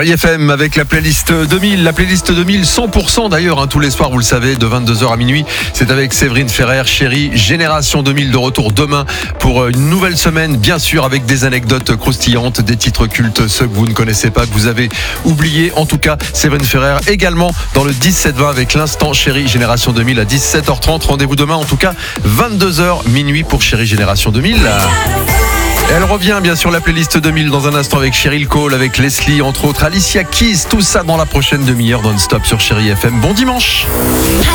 Chérie FM avec la playlist 2000, 100% d'ailleurs, tous les soirs, vous le savez, de 22h à minuit. C'est avec Séverine Ferrer, Chérie Génération 2000, de retour demain pour une nouvelle semaine, bien sûr, avec des anecdotes croustillantes, des titres cultes, ceux que vous ne connaissez pas, que vous avez oubliés. En tout cas, Séverine Ferrer également dans le 17-20 avec l'instant Chérie Génération 2000 à 17h30. Rendez-vous demain, en tout cas, 22h minuit pour Chérie Génération 2000. Elle revient bien sûr, la playlist 2000 dans un instant avec Cheryl Cole, avec Leslie, entre autres, Alicia Keys, tout ça dans la prochaine demi-heure non-stop sur Chérie FM. Bon dimanche.